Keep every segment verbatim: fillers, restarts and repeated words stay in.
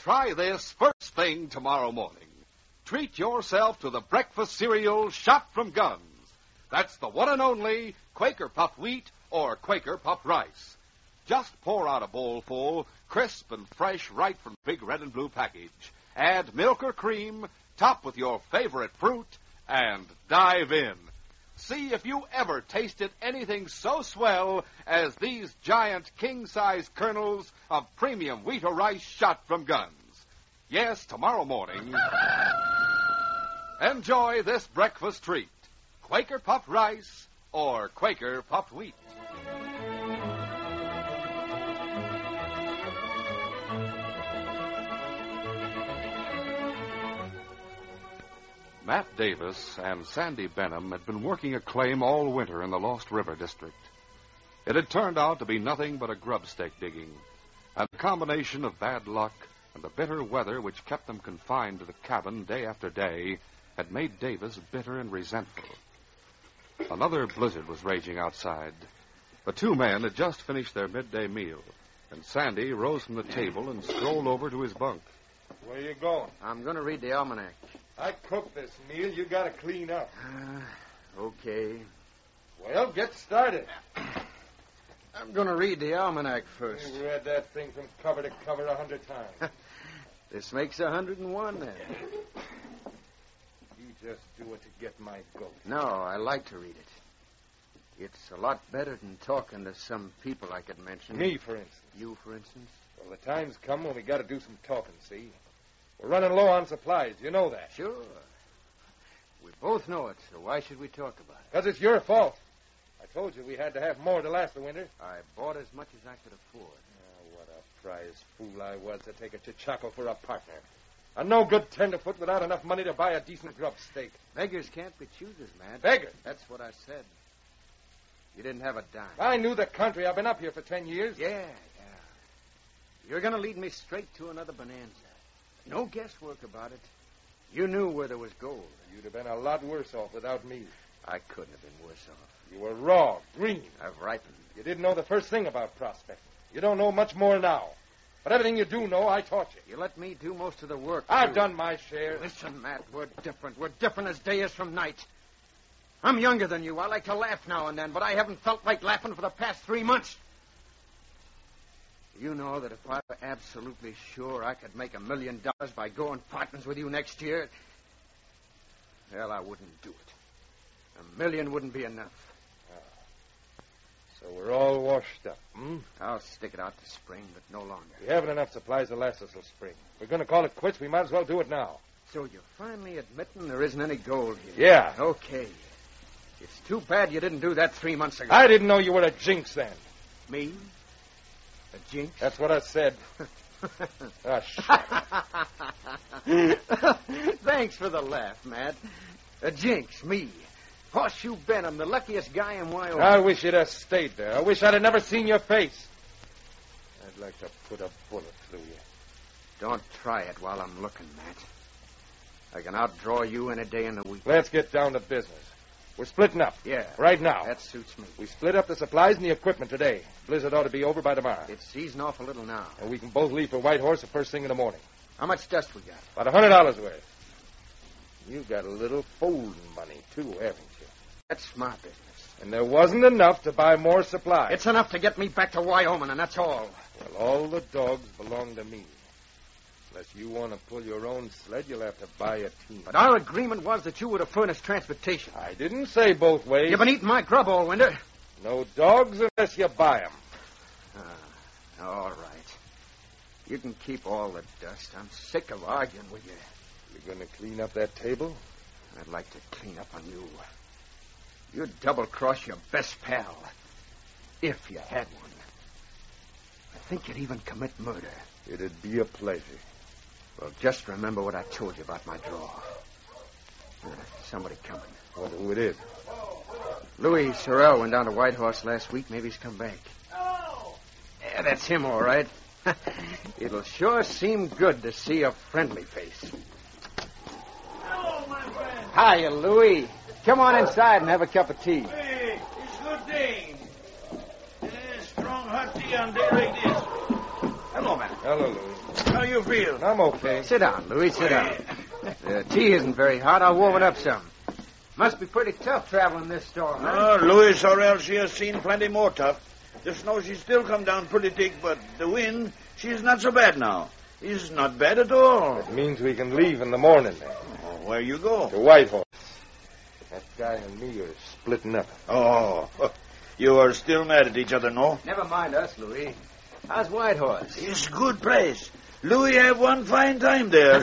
try this first thing tomorrow morning. Treat yourself to the breakfast cereal shot from Guns. That's the one and only Quaker Puffed Wheat or Quaker Puffed Rice. Just pour out a bowl full, crisp and fresh right from the big red and blue package. Add milk or cream, top with your favorite fruit, and dive in. See if you ever tasted anything so swell as these giant king-size kernels of premium wheat or rice shot from Guns. Yes, tomorrow morning, enjoy this breakfast treat. Quaker Puffed Rice or Quaker Puffed Wheat. Matt Davis and Sandy Benham had been working a claim all winter in the Lost River district. It had turned out to be nothing but a grub stake digging, and the combination of bad luck and the bitter weather which kept them confined to the cabin day after day had made Davis bitter and resentful. Another blizzard was raging outside. The two men had just finished their midday meal, and Sandy rose from the table and strolled over to his bunk. Where you going? I'm going to read the almanac. I cooked this meal. You got to clean up. Uh, okay. Well, get started. I'm going to read the almanac first. You read that thing from cover to cover a hundred times. This makes a hundred and one, then. You just do it to get my goat. No, I like to read it. It's a lot better than talking to some people I could mention. Me, for instance. You, for instance? Well, the time's come when we got to do some talking, see? We're running low on supplies. You know that. Sure. We both know it, so why should we talk about it? Because it's your fault. I told you we had to have more to last the winter. I bought as much as I could afford. Oh, what a prize fool I was to take a Chichaco for a partner. A no-good tenderfoot without enough money to buy a decent grub steak. Beggars can't be choosers, man. Beggars? That's what I said. You didn't have a dime. I knew the country. I've been up here for ten years. Yeah, yeah. You're going to lead me straight to another bonanza. No guesswork about it. You knew where there was gold. You'd have been a lot worse off without me. I couldn't have been worse off. You were raw, green. I've ripened. You didn't know the first thing about prospecting. You don't know much more now. But everything you do know, I taught you. You let me do most of the work. I've too. done my share. Listen, Matt, we're different. We're different as day is from night. I'm younger than you. I like to laugh now and then, but I haven't felt like laughing for the past three months. You know that if I were absolutely sure I could make a million dollars by going partners with you next year, well, I wouldn't do it. A million wouldn't be enough. Ah. So we're all washed up, hmm? I'll stick it out to spring, but no longer. We haven't enough supplies to last us till spring. We're going to call it quits. We might as well do it now. So you're finally admitting there isn't any gold here? Yeah. Okay. It's too bad you didn't do that three months ago. I didn't know you were a jinx then. Me? A jinx? That's what I said. Ah, shit. Thanks for the laugh, Matt. A jinx, me. Horseshoe Benham, the luckiest guy in Wyoming. I wish you'd have stayed there. I wish I'd have never seen your face. I'd like to put a bullet through you. Don't try it while I'm looking, Matt. I can outdraw you any day in the week. Let's get down to business. We're splitting up. Yeah. Right now. That suits me. We split up the supplies and the equipment today. Blizzard ought to be over by tomorrow. It's easing off a little now. And we can both leave for Whitehorse the first thing in the morning. How much dust we got? About a hundred dollars worth. You got a little folding money, too, haven't you? That's my business. And there wasn't enough to buy more supplies. It's enough to get me back to Wyoming, and that's all. Well, all the dogs belong to me. Unless you want to pull your own sled, you'll have to buy a team. But our agreement was that you would have furnished transportation. I didn't say both ways. You've been eating my grub all winter. No dogs unless you buy them. Uh, all right. You can keep all the dust. I'm sick of arguing with you. You going to clean up that table? I'd like to clean up on you. You'd double-cross your best pal. If you had one. I think you'd even commit murder. It'd be a pleasure. Well, just remember what I told you about my draw. Uh, somebody coming. Wonder who it is. Louis Sorrell went down to Whitehorse last week. Maybe he's come back. Oh! Yeah, that's him, all right. It'll sure seem good to see a friendly face. Hello, my friend. Hiya, Louis. Come on inside and have a cup of tea. Hey, it's good day. Yeah, strong hot tea on day like this. Hello, man. Hello, Louis. How you feel? I'm okay. Sit down, Louis. Sit down. The tea isn't very hot. I'll warm it up some. Must be pretty tough traveling this storm, huh? Oh, Louis Sorrell, she has seen plenty more tough. The snow, she's still come down pretty thick, but the wind, she's not so bad now. It's not bad at all. It means we can leave in the morning then. Oh, where you go? To Whitehorse. That guy and me are splitting up. Oh, you are still mad at each other, no? Never mind us, Louis. How's Whitehorse? It's a good place. Louis have one fine time there.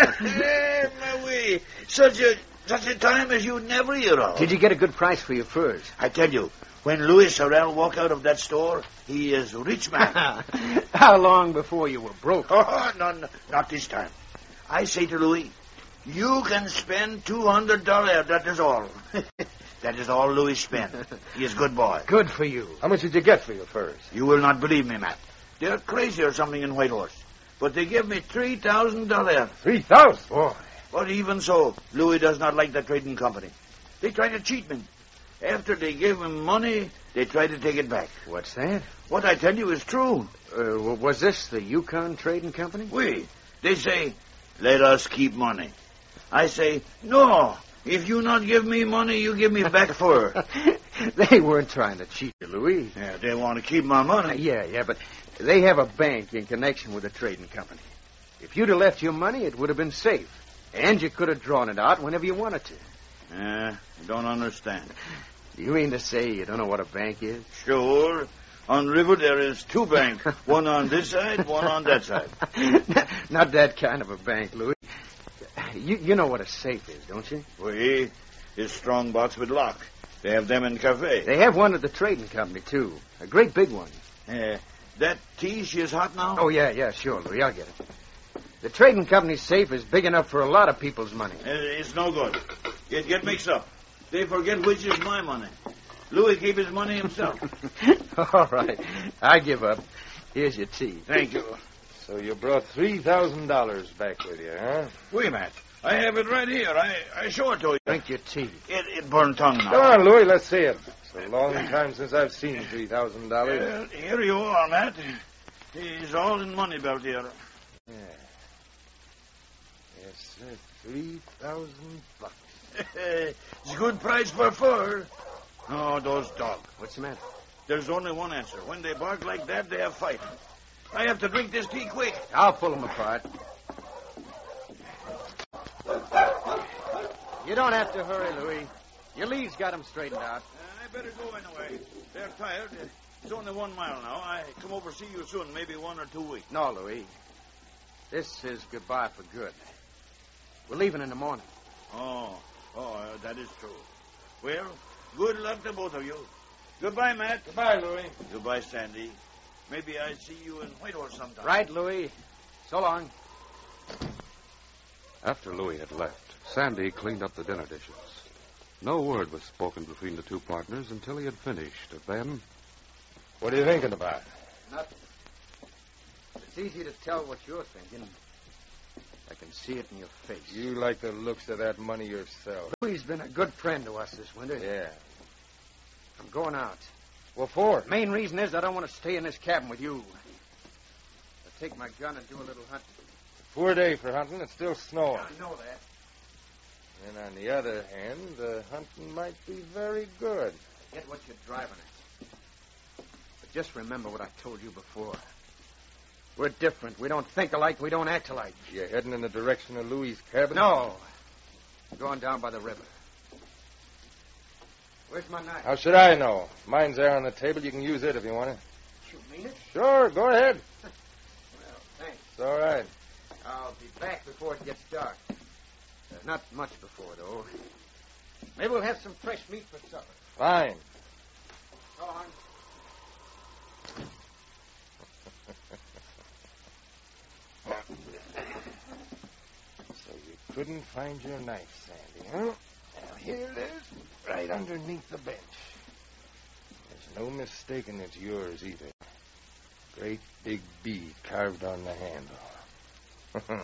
Louis, such a such a time as you never hear of. Did you get a good price for your furs? I tell you, when Louis Sorrell walk out of that store, he is a rich man. How long before you were broke? Oh, no, no, not this time. I say to Louis, you can spend two hundred dollars, that is all. That is all Louis spent. He is a good boy. Good for you. How much did you get for your furs? You will not believe me, Matt. They're crazy or something in Whitehorse. But they give me three thousand dollars. Three thousand? Boy. But even so, Louis does not like the trading company. They try to cheat me. After they give him money, they try to take it back. What's that? What I tell you is true. Uh, was this the Yukon Trading Company? We. They say, let us keep money. I say, no. If you not give me money, you give me back fur. They weren't trying to cheat you, Louis. Yeah, they want to keep my money. Uh, yeah, yeah, but they have a bank in connection with the trading company. If you'd have left your money, it would have been safe. And you could have drawn it out whenever you wanted to. Yeah, I don't understand. You mean to say you don't know what a bank is? Sure. On river there is two banks. One on this side, one on that side. Not that kind of a bank, Louis. You, you know what a safe is, don't you? We is strong box with lock. They have them in cafe. They have one at the trading company, too. A great big one. Uh, that tea, she is hot now? Oh, yeah, yeah, sure, Louis. I'll get it. The trading company's safe is big enough for a lot of people's money. Uh, it's no good. It get mixed up. They forget which is my money. Louis keep his money himself. All right. I give up. Here's your tea. Thank you. So you brought three thousand dollars back with you, huh? Wait, Matt. I have it right here. I, I show it to you. Drink your tea. It, it burned tongue now. Come on, Louis, let's see it. It's a long time since I've seen three thousand dollars. Well, here you are, Matt. It's all in money belt here. Yeah. Yes, sir. Three thousand bucks. It's a good price for fur. Oh, those dogs. What's the matter? There's only one answer. When they bark like that, they have fight. I have to drink this tea quick. I'll pull them apart. You don't have to hurry, Louis. Your lead's got them straightened out. Uh, I better go anyway. They're tired. It's only one mile now. I come over to see you soon, maybe one or two weeks. No, Louis. This is goodbye for good. We're leaving in the morning. Oh, oh, uh, that is true. Well, good luck to both of you. Goodbye, Matt. Goodbye, Louis. Goodbye, Sandy. Maybe I see you in Whitehorse sometime. Right, Louis. So long. After Louis had left, Sandy cleaned up the dinner dishes. No word was spoken between the two partners until he had finished. Then, What are you thinking about? Nothing. It's easy to tell what you're thinking. I can see it in your face. You like the looks of that money yourself. Louis's been a good friend to us this winter. Yeah. I'm going out. What for? Main reason is I don't want to stay in this cabin with you. I'll take my gun and do a little hunting. Poor day for hunting. It's still snowing. I know that. And on the other hand, the hunting might be very good. Get what you're driving at. But just remember what I told you before. We're different. We don't think alike. We don't act alike. You heading in the direction of Louis's cabin? No. I'm going down by the river. Where's my knife? How should I know? Mine's there on the table. You can use it if you want it. You mean it? Sure, go ahead. Well, thanks. It's all right. I'll be back before it gets dark. Uh, not much before, though. Maybe we'll have some fresh meat for supper. Fine. Go on. So you couldn't find your knife, Sandy, huh? Well, here it is, right underneath the bench. There's no mistaking it's yours either. Great big bead carved on the handle.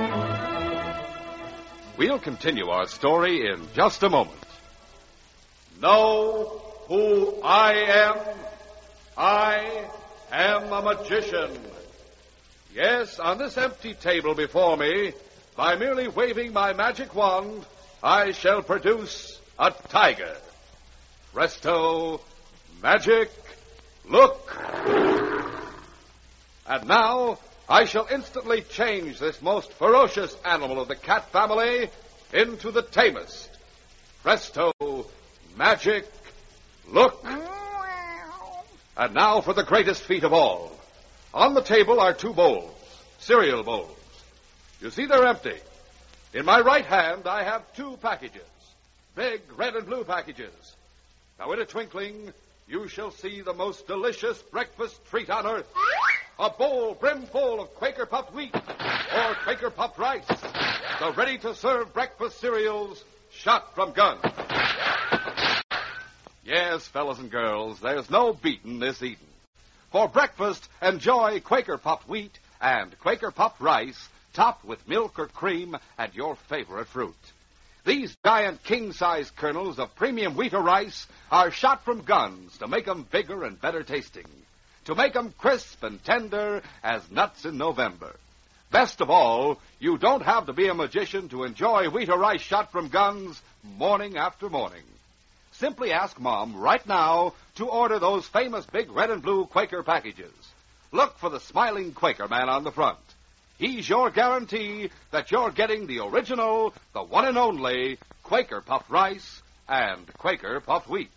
We'll continue our story in just a moment. know who I am? I am a magician. Yes, on this empty table before me, by merely waving my magic wand, I shall produce a tiger. Presto, magic, look. And now I shall instantly change this most ferocious animal of the cat family into the tamest. Presto, magic, look. And now for the greatest feat of all. On the table are two bowls, cereal bowls. You see, they're empty. In my right hand, I have two packages, big red and blue packages. Now, in a twinkling, you shall see the most delicious breakfast treat on earth. A bowl brimful of Quaker puffed wheat or Quaker puffed rice. The ready-to-serve breakfast cereals shot from guns. Yes, fellas and girls, there's no beating this eating. For breakfast, enjoy Quaker puffed wheat and Quaker puffed rice topped with milk or cream and your favorite fruit. These giant king-size kernels of premium wheat or rice are shot from guns to make them bigger and better tasting, to make them crisp and tender as nuts in November. Best of all, you don't have to be a magician to enjoy wheat or rice shot from guns morning after morning. Simply ask Mom right now to order those famous big red and blue Quaker packages. Look for the smiling Quaker man on the front. He's your guarantee that you're getting the original, the one and only Quaker puffed rice and Quaker puffed wheat.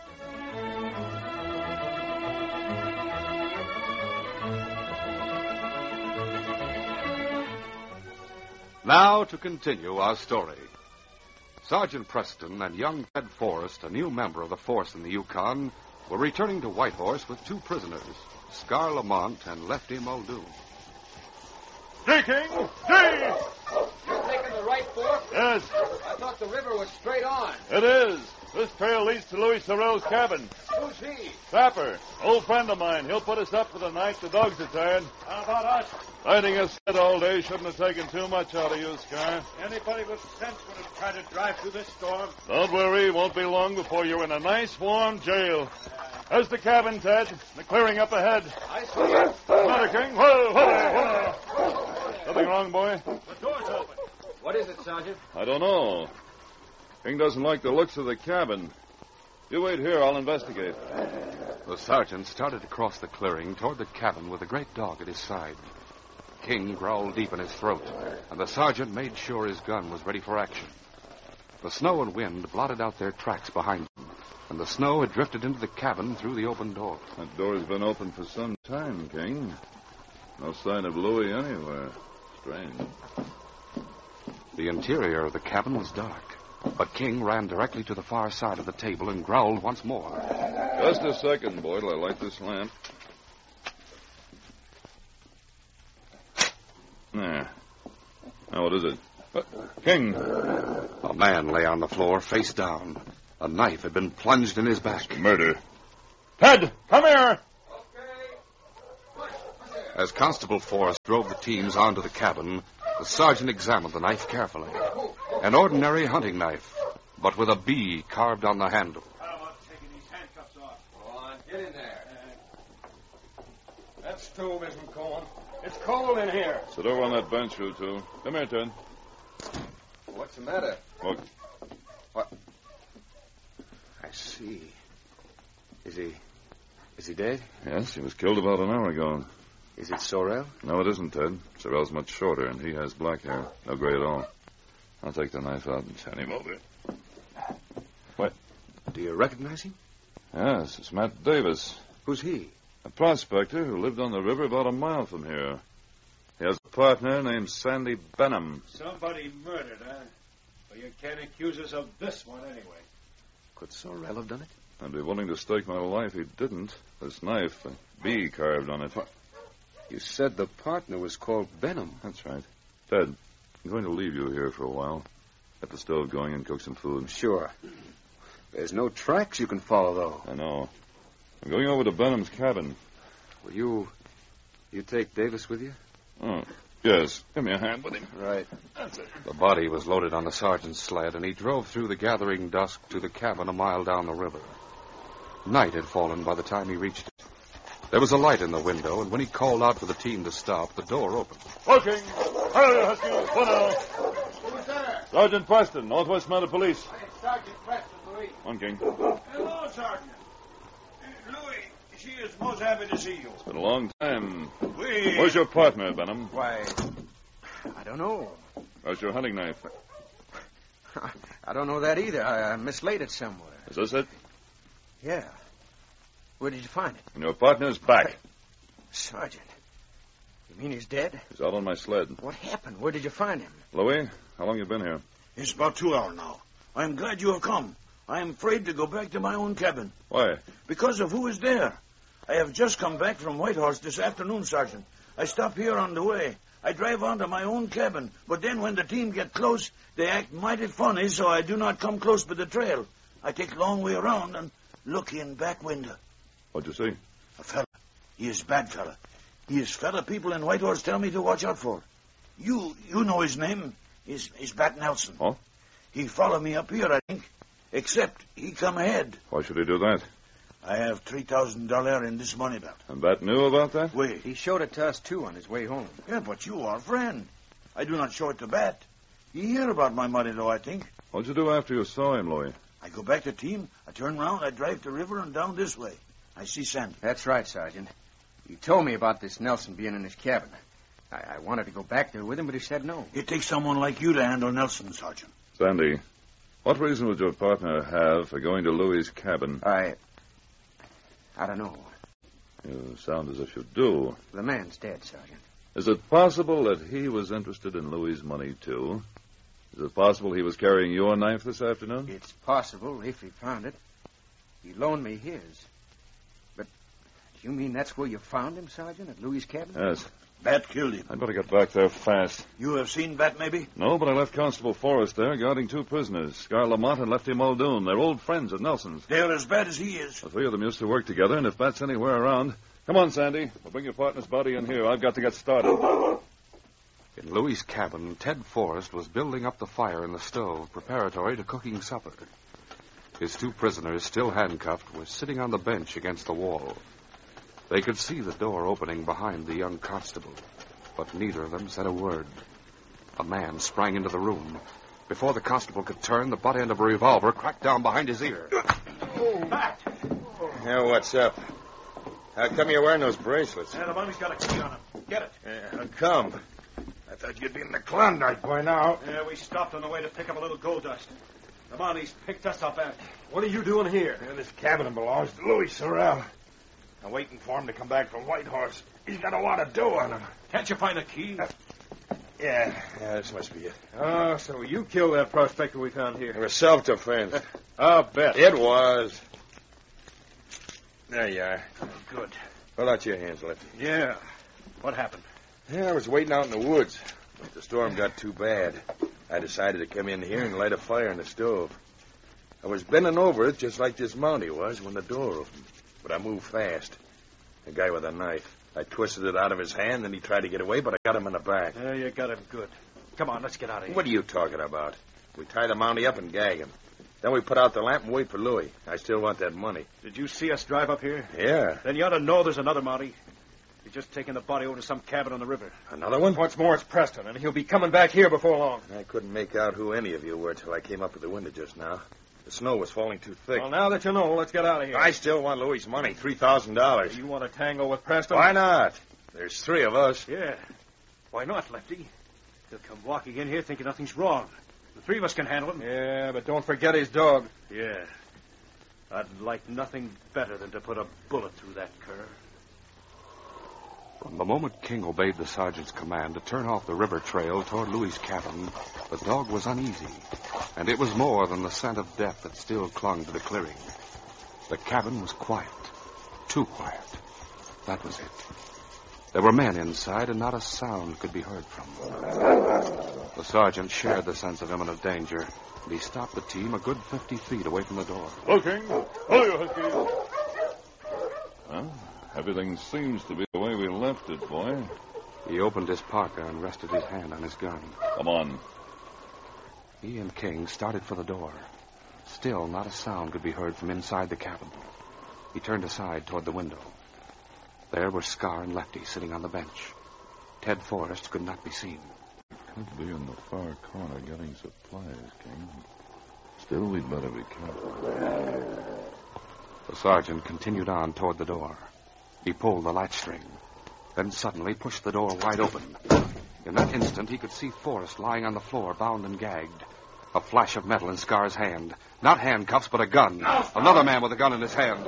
Now to continue our story. Sergeant Preston and young Ted Forrest, a new member of the force in the Yukon, were returning to Whitehorse with two prisoners, Scar Lamont and Lefty Muldoon. Digging! Dig! You're taking the right fork? Yes, I thought the river was straight on. it is. This trail leads to Louis Sorrell's cabin. Who's he? Trapper, old friend of mine. He'll put us up for the night. The dogs are tired. How about us? Hiding us dead all day shouldn't have taken too much out of you, Scar. Anybody with sense would have tried to drive through this storm. Don't worry. Won't be long before you're in a nice, warm jail. There's the cabin, Ted. The clearing up ahead. I see it. Matter, King. Whoa, whoa, whoa. Nothing wrong, boy? The door's open. What is it, Sergeant? I don't know. King doesn't like the looks of the cabin. You wait here. I'll investigate. The sergeant started to cross the clearing toward the cabin with a great dog at his side. King growled deep in his throat, and the sergeant made sure his gun was ready for action. The snow and wind blotted out their tracks behind them, and the snow had drifted into the cabin through the open door. That door's been open for some time, King. No sign of Louis anywhere. Strange. The interior of the cabin was dark, but King ran directly to the far side of the table and growled once more. Just a second, boy, till I light this lamp. There. Now, what is it? Uh, King. A man lay on the floor, face down. A knife had been plunged in his back. Murder. Ted, come here! As Constable Forrest drove the teams onto the cabin, the sergeant examined the knife carefully. An ordinary hunting knife, but with a B carved on the handle. How about taking these handcuffs off? Go on, get in there. That stove isn't cold. It's cold in here. Sit over on that bench, you two. Come here, Ted. What's the matter? Look. What? I see. Is he... is he dead? Yes, he was killed about an hour ago. Is it Sorrell? No, it isn't, Ted. Sorrell's much shorter, and he has black hair. No gray at all. I'll take the knife out and hand him over. What? Do you recognize him? Yes, it's Matt Davis. Who's he? A prospector who lived on the river about a mile from here. He has a partner named Sandy Benham. Somebody murdered, huh? Well, you can't accuse us of this one anyway. Could Sorrell have done it? I'd be willing to stake my life he didn't. This knife, a B carved on it. You said the partner was called Benham. That's right. Ted, I'm going to leave you here for a while. Get the stove going and cook some food. Sure. There's no tracks you can follow, though. I know. I'm going over to Benham's cabin. Will you... you take Davis with you? Oh, Yes. Give me a hand with him. Right. That's it. The body was loaded on the sergeant's sled, and he drove through the gathering dusk to the cabin a mile down the river. Night had fallen by the time he reached it. There was a light in the window, and when he called out for the team to stop, the door opened. Looking. Hurry, Husky. What now? Who's there? Sergeant Preston, Northwest Mounted Police. It's Sergeant Preston, Louis. One, King. Hello, Sergeant. Louis, she is most happy to see you. It's been a long time. We... Where's your partner, Benham? Why, I don't know. Where's your hunting knife? I don't know that either. I, I mislaid it somewhere. Is this it? Yeah. Where did you find it? And your partner's back. Sergeant. You mean he's dead? He's out on my sled. What happened? Where did you find him? Louis, how long you been here? It's about two hours now. I am glad you have come. I am afraid to go back to my own cabin. Why? Because of who is there. I have just come back from Whitehorse this afternoon, Sergeant. I stop here on the way. I drive on to my own cabin, but then when the team get close, they act mighty funny, so I do not come close by the trail. I take long way around and look in back window. What'd you see? A fella. He is bad fella. He is fella people in Whitehorse tell me to watch out for. You you know his name. He's, he's Bat Nelson. Oh? He follow me up here, I think. Except he come ahead. Why should he do that? I have three thousand dollars in this money belt. And Bat knew about that? Wait. He showed it to us, too, on his way home. Yeah, but you are a friend. I do not show it to Bat. He hear about my money, though, I think. What'd you do after you saw him, Louis? I go back to team. I turn around. I drive to river and down this way. I see Sandy. That's right, Sergeant. He told me about this Nelson being in his cabin. I, I wanted to go back there with him, but he said no. It takes someone like you to handle Nelson, Sergeant. Sandy, what reason would your partner have for going to Louis's cabin? I... I don't know. You sound as if you do. The man's dead, Sergeant. Is it possible that he was interested in Louis's money, too? Is it possible he was carrying your knife this afternoon? It's possible, if he found it. He loaned me his. But you mean that's where you found him, Sergeant, at Louis's cabin? Yes. Bat killed him. I'd better get back there fast. You have seen Bat, maybe? No, but I left Constable Forrest there guarding two prisoners, Scar Lamont and Lefty Muldoon. They're old friends at Nelson's. They're as bad as he is. The three of them used to work together, and if Bat's anywhere around... Come on, Sandy. We'll bring your partner's body in here. I've got to get started. In Louis's cabin, Ted Forrest was building up the fire in the stove, preparatory to cooking supper. His two prisoners, still handcuffed, were sitting on the bench against the wall. They could see the door opening behind the young constable, but neither of them said a word. A man sprang into the room. Before the constable could turn, the butt end of a revolver cracked down behind his ear. Oh, Bat! Yeah, what's up? How come you're wearing those bracelets? Yeah, the mommy's got a key on him. Get it. Yeah, how come? I thought you'd be in the Klondike by now. Yeah, we stopped on the way to pick up a little gold dust. The Mounties picked us up after. What are you doing here? Yeah, this cabin belongs to Louis Sorrell. I'm waiting for him to come back from Whitehorse. He's got a lot of dough on him. Can't you find a key? Uh, yeah, yeah, this must be it. Oh, so you killed that prospector we found here. It was self-defense. I'll bet. It was. There you are. Good. Hold out your hands, Lefty. Yeah. What happened? Yeah, I was waiting out in the woods, but the storm got too bad. I decided to come in here and light a fire in the stove. I was bending over it just like this Mountie was when the door opened, but I moved fast. A guy with a knife. I twisted it out of his hand, and he tried to get away, but I got him in the back. Yeah, you got him good. Come on, let's get out of here. What are you talking about? We tie the Mountie up and gag him. Then we put out the lamp and wait for Louis. I still want that money. Did you see us drive up here? Yeah. Then you ought to know there's another Mountie. He's just taking the body over to some cabin on the river. Another one? What's more, it's Preston, and he'll be coming back here before long. I couldn't make out who any of you were till I came up at the window just now. The snow was falling too thick. Well, now that you know, let's get out of here. I still want Louis's money, three thousand dollars. You want to tango with Preston? Why not? There's three of us. Yeah. Why not, Lefty? He'll come walking in here thinking nothing's wrong. The three of us can handle him. Yeah, but don't forget his dog. Yeah. I'd like nothing better than to put a bullet through that cur. From the moment King obeyed the sergeant's command to turn off the river trail toward Louis's cabin, the dog was uneasy, and it was more than the scent of death that still clung to the clearing. The cabin was quiet, too quiet. That was it. There were men inside, and not a sound could be heard from them. The sergeant shared the sense of imminent danger, and he stopped the team a good fifty feet away from the door. Looking. Oh, you Husky. Well, everything seems to be the way we left it, boy. He opened his parka and rested his hand on his gun. Come on. He and King started for the door. Still, not a sound could be heard from inside the cabin. He turned aside toward the window. There were Scar and Lefty sitting on the bench. Ted Forrest could not be seen. Could be in the far corner getting supplies, King. Still, we'd better be careful. The sergeant continued on toward the door. He pulled the latch string, then suddenly pushed the door wide open. In that instant, he could see Forrest lying on the floor, bound and gagged. A flash of metal in Scar's hand. Not handcuffs, but a gun. Another man with a gun in his hand.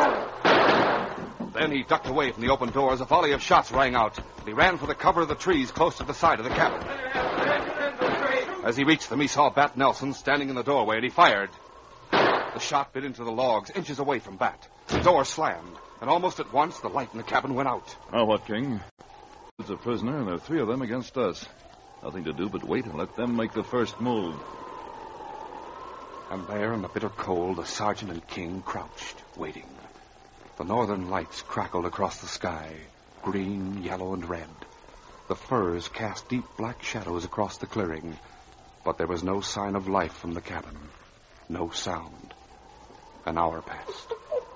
Then he ducked away from the open door as a volley of shots rang out. And he ran for the cover of the trees close to the side of the cabin. As he reached them, he saw Bat Nelson standing in the doorway, and he fired. The shot bit into the logs, inches away from Bat. The door slammed, and almost at once, the light in the cabin went out. Now what, King? It's a prisoner, and there are three of them against us. Nothing to do but wait and let them make the first move. And there in the bitter cold, the sergeant and King crouched, waiting. The northern lights crackled across the sky, green, yellow, and red. The firs cast deep black shadows across the clearing, but there was no sign of life from the cabin. No sound. An hour passed.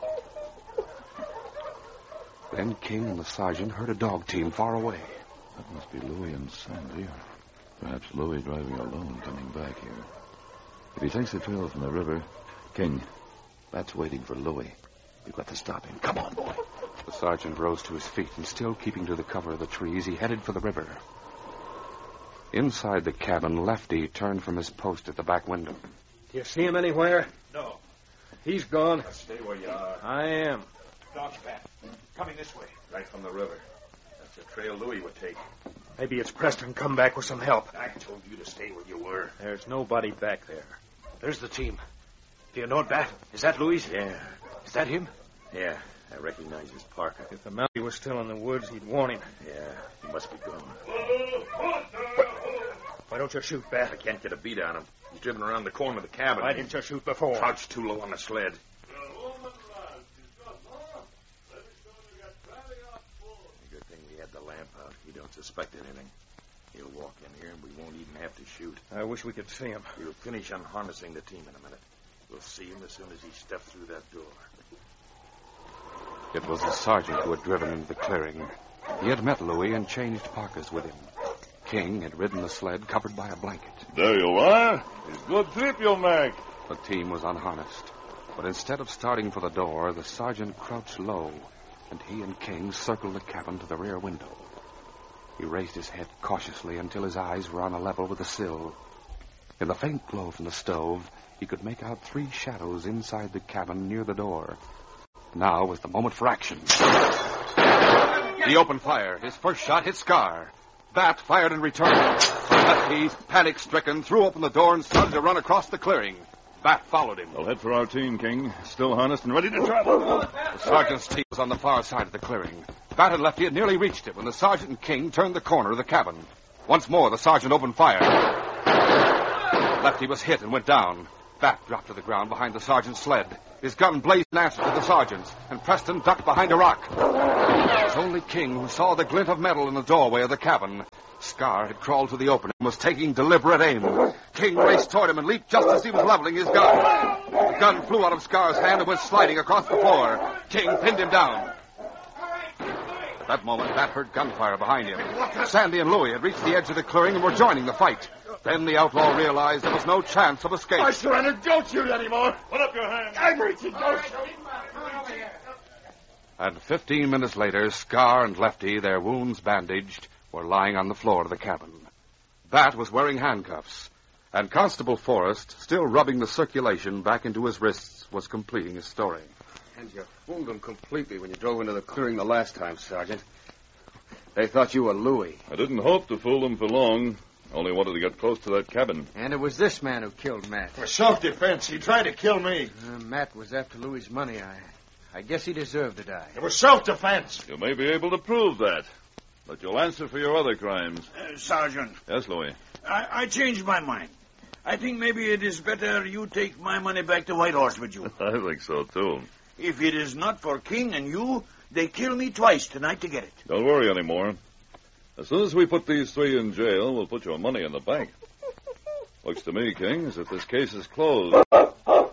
Then King and the sergeant heard a dog team far away. That must be Louie and Sandy. Perhaps Louie driving alone, coming back here. If he takes the trail from the river, King, that's waiting for Louie. You've got to stop him. Come on, boy. The sergeant rose to his feet, and still keeping to the cover of the trees, he headed for the river. Inside the cabin, Lefty turned from his post at the back window. Do you see him anywhere? No. He's gone. Now stay where you are. I am. Dog's back. Coming this way. Right from the river. That's the trail Louie would take. Maybe it's Preston come back with some help. I told you to stay where you were. There's nobody back there. There's the team. Do you know it, Bat? Is that Louis? Yeah. Is that him? Yeah. I recognize his parka. If the Mountie was still in the woods, he'd warn him. Yeah. He must be gone. Why don't you shoot, Bat? I can't get a beat on him. He's driven around the corner of the cabin. Why didn't you shoot before? Crouched too low on the sled. Good thing we had the lamp out. He don't suspect anything. He'll walk in here and we won't even have to shoot. I wish we could see him. We'll finish unharnessing the team in a minute. We'll see him as soon as he steps through that door. It was the sergeant who had driven into the clearing. He had met Louis and changed parkas with him. King had ridden the sled covered by a blanket. There you are. It's a good trip you'll make. The team was unharnessed. But instead of starting for the door, the sergeant crouched low, and he and King circled the cabin to the rear window. He raised his head cautiously until his eyes were on a level with the sill. In the faint glow from the stove, he could make out three shadows inside the cabin near the door. Now was the moment for action. He opened fire. His first shot hit Scar. Bat fired in return. Lefty, panic-stricken, threw open the door and started to run across the clearing. Bat followed him. I'll head for our team, King. Still harnessed and ready to travel. The sergeant's team was on the far side of the clearing. Bat and Lefty had nearly reached it when the sergeant and King turned the corner of the cabin. Once more, the sergeant opened fire. Lefty was hit and went down. Bat dropped to the ground behind the sergeant's sled. His gun blazed in answer to the sergeant's, and Preston ducked behind a rock. It was only King who saw the glint of metal in the doorway of the cabin. Scar had crawled to the opening and was taking deliberate aim. King raced toward him and leaped just as he was leveling his gun. The gun flew out of Scar's hand and went sliding across the floor. King pinned him down. At that moment, Bat heard gunfire behind him. Sandy and Louie had reached the edge of the clearing and were joining the fight. Then the outlaw realized there was no chance of escape. I surrender. Don't shoot anymore. Put up your hands. I'm reaching. Don't shoot. And fifteen minutes later, Scar and Lefty, their wounds bandaged, were lying on the floor of the cabin. Bat was wearing handcuffs, and Constable Forrest, still rubbing the circulation back into his wrists, was completing his story. And you fooled them completely when you drove into the clearing the last time, Sergeant. They thought you were Louie. I didn't hope to fool them for long. Only wanted to get close to that cabin. And it was this man who killed Matt. For self-defense, he tried to kill me. Uh, Matt was after Louie's money. I, I guess he deserved to die. It was self-defense. You may be able to prove that. But you'll answer for your other crimes. Uh, Sergeant, Yes, Louis. I, I changed my mind. I think maybe it is better you take my money back to Whitehorse with you. I think so, too. If it is not for King and you, they kill me twice tonight to get it. Don't worry anymore. As soon as we put these three in jail, we'll put your money in the bank. Looks to me, King, as if this case is closed.